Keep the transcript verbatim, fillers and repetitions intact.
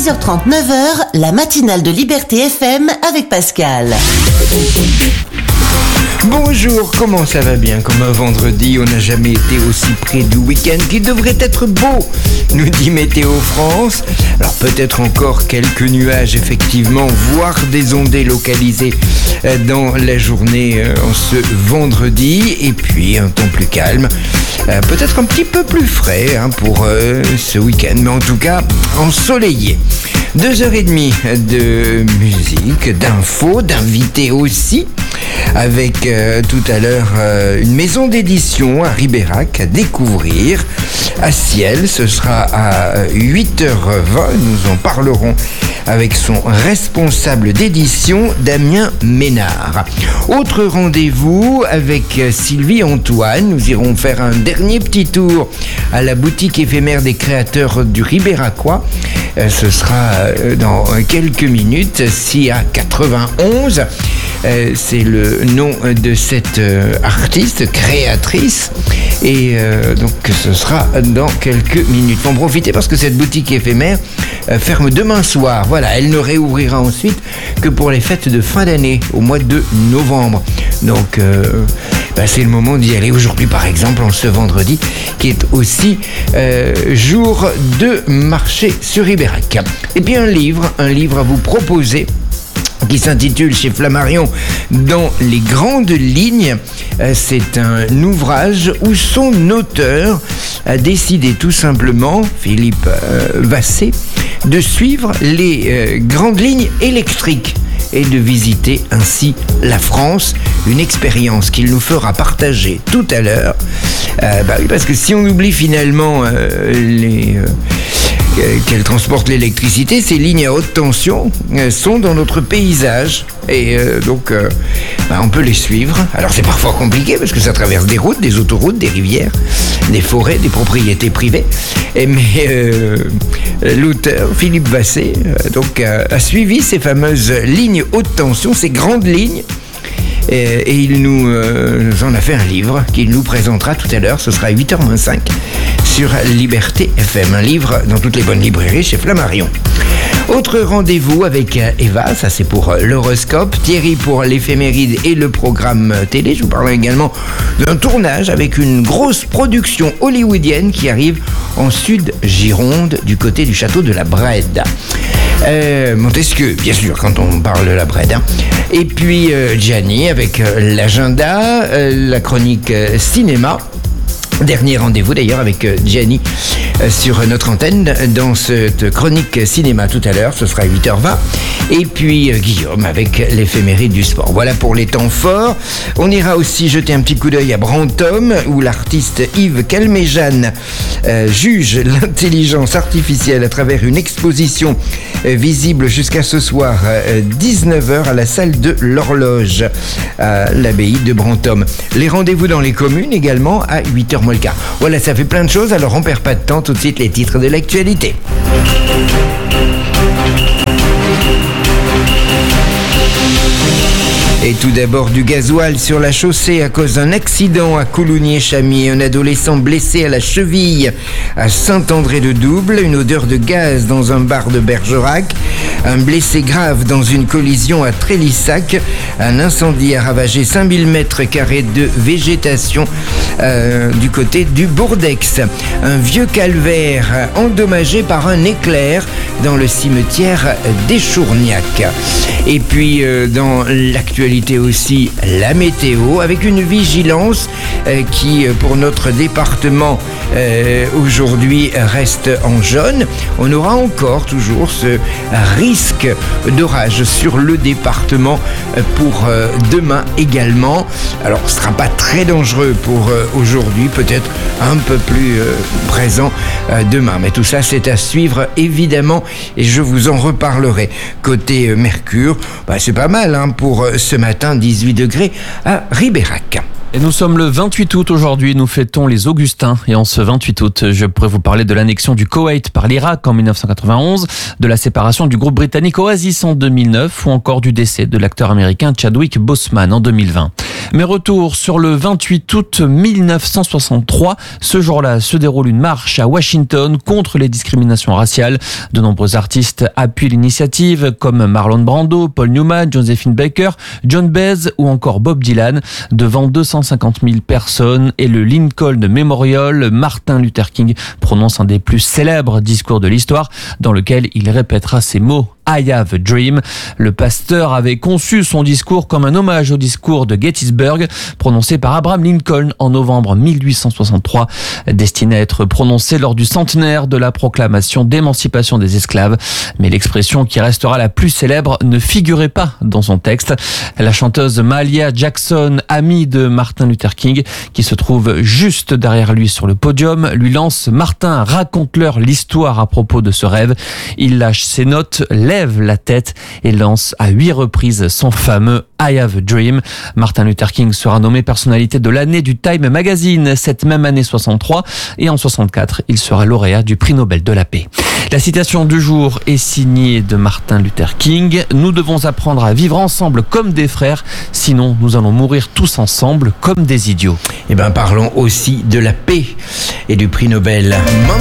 six heures trente, neuf heures, la matinale de Liberté F M avec Pascal. Bonjour, comment ça va bien? Comme un vendredi, on n'a jamais été aussi près du week-end qui devrait être beau, nous dit Météo France. Alors peut-être encore quelques nuages effectivement, voire des ondées localisées dans la journée en ce vendredi. Et puis un temps plus calme, peut-être un petit peu plus frais hein, pour euh, ce week-end, mais en tout cas ensoleillé. Deux heures et demie de musique, d'infos, d'invités aussi, avec euh, tout à l'heure euh, une maison d'édition à Ribérac à découvrir. À Ciel, ce sera à huit heures vingt, nous en parlerons avec son responsable d'édition, Damien Ménard. Autre rendez-vous avec Sylvie Antoine, nous irons faire un dernier petit tour à la boutique éphémère des créateurs du Ribéracois. Ce sera dans quelques minutes, si à quatre-vingt-onze. Euh, c'est le nom de cette euh, artiste, créatrice, et euh, donc ce sera dans quelques minutes. Faut en profiter parce que cette boutique éphémère euh, ferme demain soir. Voilà, elle ne réouvrira ensuite que pour les fêtes de fin d'année, au mois de novembre. Donc euh, bah, c'est le moment d'y aller aujourd'hui, par exemple, en ce vendredi, qui est aussi euh, jour de marché sur Ribérac. Et puis un livre, un livre à vous proposer, qui s'intitule chez Flammarion Dans les grandes lignes. C'est un ouvrage où son auteur a décidé tout simplement, Philippe euh, Vassé, de suivre les euh, grandes lignes électriques et de visiter ainsi la France, une expérience qu'il nous fera partager tout à l'heure. Euh, bah oui, parce que si on oublie finalement euh, les... Euh, qu'elle transporte l'électricité, ces lignes à haute tension euh, sont dans notre paysage et euh, donc euh, bah, on peut les suivre. Alors c'est parfois compliqué parce que ça traverse des routes, des autoroutes, des rivières, des forêts, des propriétés privées. Et, mais euh, l'auteur Philippe Vassé euh, donc a, a suivi ces fameuses lignes haute tension, ces grandes lignes. Et, et il nous euh, en a fait un livre qu'il nous présentera tout à l'heure. Ce sera à huit heures vingt-cinq sur Liberté F M. Un livre dans toutes les bonnes librairies chez Flammarion. Autre rendez-vous avec Eva, ça c'est pour l'horoscope, Thierry pour l'éphéméride et le programme télé. Je vous parle également d'un tournage avec une grosse production hollywoodienne qui arrive en Sud Gironde, du côté du château de la Brède. Euh, Montesquieu, bien sûr, quand on parle de la Brède. Hein. Et puis euh, Gianni avec euh, l'agenda, euh, la chronique euh, cinéma. Dernier rendez-vous d'ailleurs avec Gianni euh, sur notre antenne dans cette chronique cinéma tout à l'heure, ce sera à huit heures vingt. Et puis euh, Guillaume avec l'éphéméride du sport. Voilà pour les temps forts. On ira aussi jeter un petit coup d'œil à Brantôme où l'artiste Yves Calmejane euh, juge l'intelligence artificielle à travers une exposition euh, visible jusqu'à ce soir euh, dix-neuf heures à la salle de l'horloge à l'abbaye de Brantôme. Les rendez-vous dans les communes également à huit heures moins le quart. Voilà, ça fait plein de choses, alors on perd pas de temps. Tout de suite les titres de l'actualité. Et tout d'abord du gasoil sur la chaussée à cause d'un accident à Coulugné-Chamiers. Un adolescent blessé à la cheville à Saint-André-de-Double. Une odeur de gaz dans un bar de Bergerac. Un blessé grave dans une collision à Trélissac. Un incendie a ravagé cinq mille mètres carrés de végétation euh, du côté du Bourdex. Un vieux calvaire endommagé par un éclair dans le cimetière d'Échourgnac. Et puis euh, dans l'actualité aussi, la météo avec une vigilance euh, qui pour notre département euh, aujourd'hui reste en jaune. On aura encore toujours ce risque d'orage sur le département pour euh, demain également. Alors ce ne sera pas très dangereux pour euh, aujourd'hui, peut-être un peu plus euh, présent euh, demain. Mais tout ça c'est à suivre évidemment et je vous en reparlerai. Côté euh, Mercure, bah, c'est pas mal hein, pour euh, ce matin, dix-huit degrés à Ribérac. Et nous sommes le vingt-huit août aujourd'hui, nous fêtons les Augustins. Et en ce vingt-huit août, je pourrais vous parler de l'annexion du Koweït par l'Irak en dix-neuf cent quatre-vingt-onze, de la séparation du groupe britannique Oasis en deux mille neuf ou encore du décès de l'acteur américain Chadwick Boseman en deux mille vingt. Mais retour sur le vingt-huit août mille neuf cent soixante-trois. Ce jour-là se déroule une marche à Washington contre les discriminations raciales. De nombreux artistes appuient l'initiative comme Marlon Brando, Paul Newman, Josephine Baker, John Baez ou encore Bob Dylan. Devant deux cent cinquante mille personnes et le Lincoln Memorial, Martin Luther King prononce un des plus célèbres discours de l'histoire dans lequel il répétera ces mots. I have a dream. Le pasteur avait conçu son discours comme un hommage au discours de Gettysburg prononcé par Abraham Lincoln en novembre mille huit cent soixante-trois, destiné à être prononcé lors du centenaire de la proclamation d'émancipation des esclaves. Mais l'expression qui restera la plus célèbre ne figurait pas dans son texte. La chanteuse Mahalia Jackson, amie de Martin Luther King, qui se trouve juste derrière lui sur le podium, lui lance « Martin, raconte-leur l'histoire à propos de ce rêve ». Il lâche ses notes, lève la tête et lance à huit reprises son fameux I have a dream. Martin Luther King sera nommé personnalité de l'année du Time Magazine cette même année soixante-trois et en soixante-quatre, il sera lauréat du prix Nobel de la paix. La citation du jour est signée de Martin Luther King. Nous devons apprendre à vivre ensemble comme des frères, sinon nous allons mourir tous ensemble comme des idiots. Eh ben, parlons aussi de la paix et du prix Nobel.